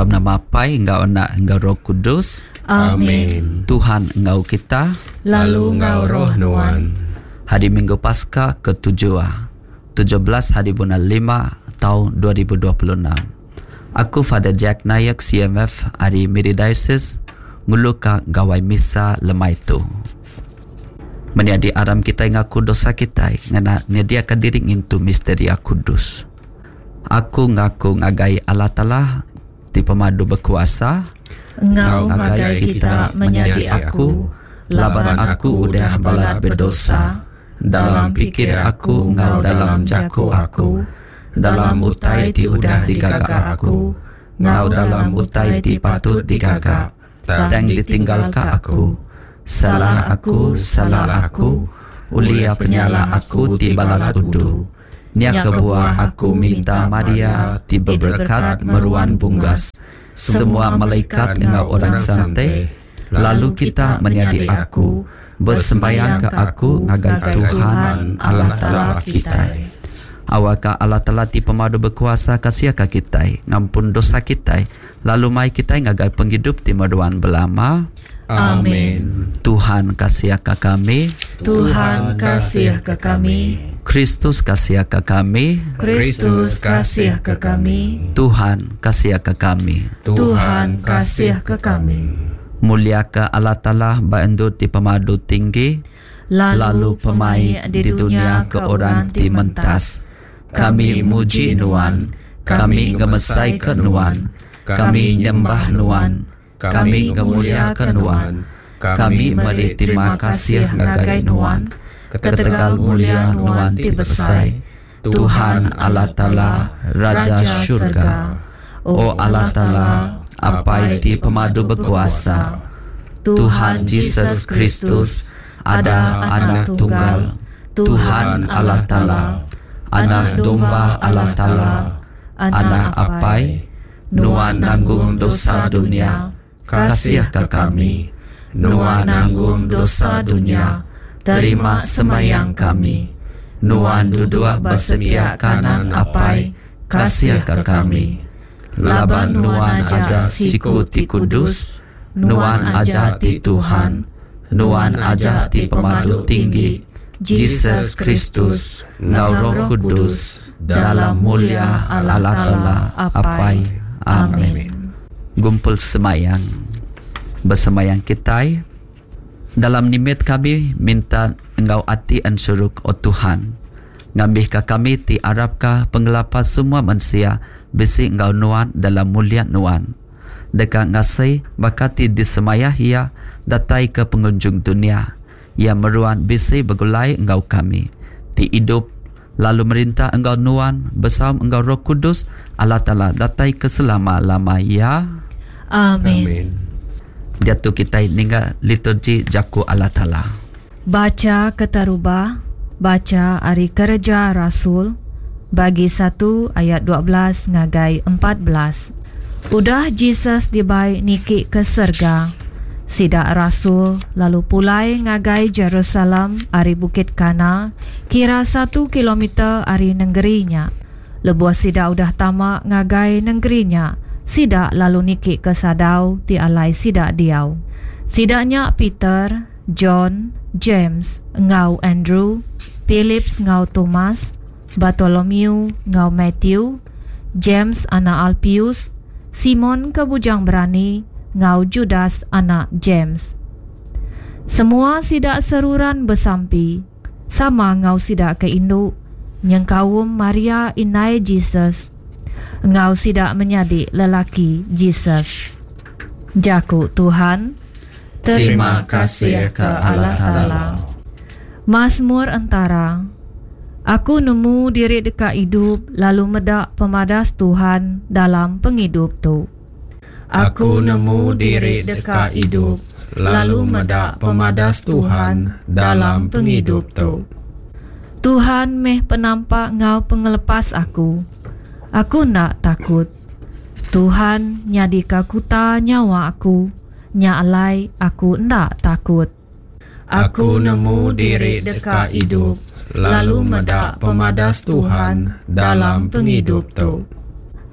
Dalam nama Pai, Engkau Anak, Engkau Roh Kudus. Amin. Tuhan Engkau kita, lalu Engkau Roh Nuan. Hari Minggu Paskah ke-7, 17 hari bulan 5 tahun 2026. Aku Father Jack Nayak CMF Ari Miri Diocese nguluka gawai misa lemai tu. Meniadi aram kita ngaku dosa kita ngana nyediakan diri into misteri kudus. Aku ngaku ngagai Allah Ta'ala di pemadu berkuasa. Engkau ngagai kita menjadi aku, laban aku udah balat berdosa. Dalam pikir aku, engkau dalam jaku aku. Dalam utai ti udah digagak aku. Engkau dalam utai ti patut digagak. Dan ditinggalkan aku. Salah aku, ulia penyala aku ti balat udu. Nia kebuah aku minta Maria ti berberkat meruan bunggas. Semua malaikat engkau orang santai. Lalu kita menjadi aku. Bersembayang ke aku ngagai Tuhan Allah Ta'ala kita. Awaka Allah Ta'ala ti pemadu berkuasa kasih ka kita, ngampun dosa kita, lalu mai kita ngagai penghidup ti maduan belama. Amin. Tuhan kasih ka kami. Tuhan kasih ke kami. Kristus kasih ka kami. Kristus kasih ke kami. Tuhan kasih ka kami. Tuhan kasih ke kami. Mulia ke Allah Ta'ala bandu ti pemadu tinggi, lalu pemai di dunia ke orang ti mentas. Kami muji Nuan, kami ngemesai ke Nuan, kami nyembah Nuan, kami ngemuliakan Nuan, kami beri terima kasih ngagai Nuan, ketegal mulia Nuan ti besai. Tuhan Allah Ta'ala, Raja Syurga, O Allah Ta'ala, apa ti pemadu berkuasa. Tuhan Yesus Kristus ada anak tunggal, Tuhan Allah Ta'ala, anak domba Allah Ta'ala, anak apai, Nuan nanggung dosa dunia, kasih ke kami. Nuan nanggung dosa dunia, terima sembayang kami. Nuan duduk bersebelah kanan apai, kasih ke kami. Laban Nuan aja siku ti kudus, Nuan aja ti Tuhan, Nuan aja ti pemadu tinggi, Yesus Kristus, Engkau Roh Kudus, dalam mulia Allah Ta'ala apai. Amin. Gumpul semayang, bersemayang kita. Dalam nimit kami minta Engkau ati ansuruk o Tuhan, ngambih ka kami ti Arab ka pengelapa semua manusia. Bisi Engkau Nuan dalam mulia Nuan. Dekat ngasih bakati disemayah ia datai ke pengunjung dunia. Ia meruan bisi begulai Engkau kami. Ti hidup lalu merintah Engkau Nuan bersama Engkau Roh Kudus Allah Ta'ala datai ke selama-lama ya. Amin. Dia tu kita ninggal liturgi jaku Allah Ta'ala. Baca ketarubah, baca Ari Kerja Rasul bagi 1 ayat 12 ngagai 14. Udah Jesus dibai niki ke surga. Sidak Rasul lalu pulai ngagai Jerusalem ari Bukit Kana, kira 1 kilometer ari nenggerinya. Lebuah sidak udah tamak ngagai nenggerinya, sidak lalu niki ke sadau ti alai sidak diau. Sidaknya Peter, John, James, ngau Andrew, Philips ngau Thomas, Bartholomew ngau Matthew, James anak Alpius, Simon kebujang berani ngau Judas anak James. Semua sidak seruran bersampi, sama ngau sidak ke induk, nyengkawum Maria inai Jesus, ngau sidak menjadi lelaki Jesus. Jaku Tuhan, terima kasih ke Allah Ta'ala. Mazmur antara. Aku nemu diri dekat hidup, lalu medak pemadas Tuhan dalam penghidup tu. Aku nemu diri dekat hidup, lalu medak pemadas Tuhan dalam penghidup tu. Tuhan meh penampak ngau pengelepas aku. Aku nak takut. Tuhan nyadi kakuta nyawa aku, nyalai aku ndak takut. Aku nemu diri dekat hidup, lalu medak pemadas Tuhan dalam penghidup tu.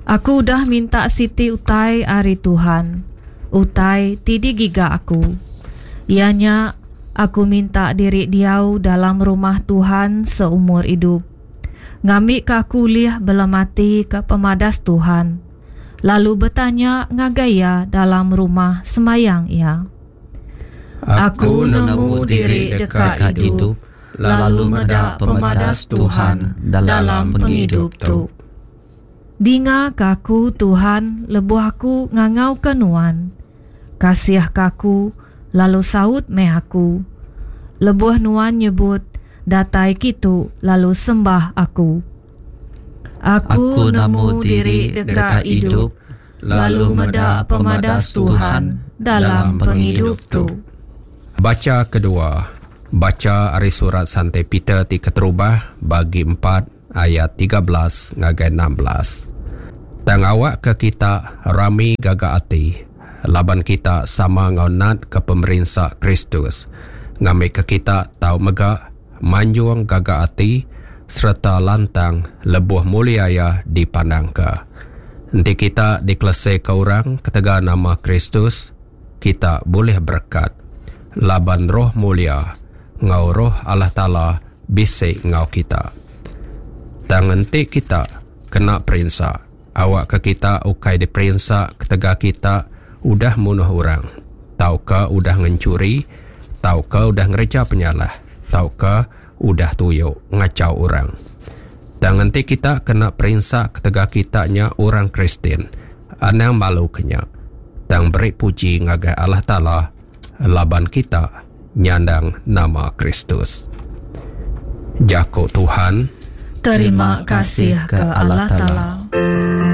Aku dah minta siti utai ari Tuhan. Utai tidi giga aku. Ianya aku minta diri diau dalam rumah Tuhan seumur hidup. Ngambil ke kuliah bela mati ke pemadas Tuhan. Lalu bertanya ngagaya dalam rumah semayang ia. Aku nemu diri dekat hidup, lalu meda pemadas Tuhan dalam penghidup tu. Dinga kaku Tuhan lebuh aku ngangau kenuan. Kasih kaku lalu saut meh aku. Lebuh nuan nyebut datai kitu lalu sembah aku. Aku nemu diri dekat hidup, lalu meda pemadas Tuhan dalam penghidup tu. Baca kedua. Baca dari surat Santai Peter ti keterubah bagi 4 ayat 13 ngagai 16. Tang awak ke kita rami gaga ati, laban kita sama ngaunat ke pemerintah Kristus. Ngami ke kita tau mega manjuang gaga ati serta lantang lebuh muliaya dipandang ke. Nanti kita diklase ke orang ketega nama Kristus, kita boleh berkat. Laban roh mulia ngau roh Allah Ta'ala bisik ngau kita. Dan nanti kita kena perintah. Awak ke kita ukai diperintah ketega kita udah munuh orang. Taukah udah ngencuri, taukah udah ngereja penyalah, taukah udah tuyuk ngacau orang. Dan nanti kita kena perintah ketega kitanya orang Kristen. Anang malu kenya. Dan beri puji ngagai Allah Ta'ala laban kita nyandang nama Kristus. Jako Tuhan, terima kasih ke Allah Ta'ala.